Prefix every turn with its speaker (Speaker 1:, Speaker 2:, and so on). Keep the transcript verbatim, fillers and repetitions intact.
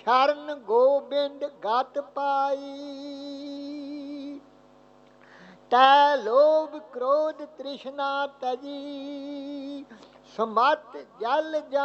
Speaker 1: ਸ਼ਰਨ ਗੋਬਿੰਦ ਗਤ ਪਾਈ। ਤੈ ਲੋਭ ਕ੍ਰੋਧ ਤ੍ਰਿਸ਼ਨਾ ਤਜੀ, ਸਮਤ ਜਲ